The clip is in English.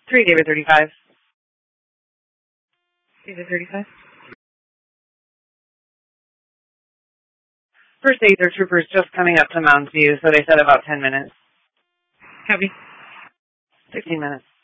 3 David 35. David 35. First aids or troopers just coming up to Mountain View, so they said about 10 minutes. Copy. 15 minutes.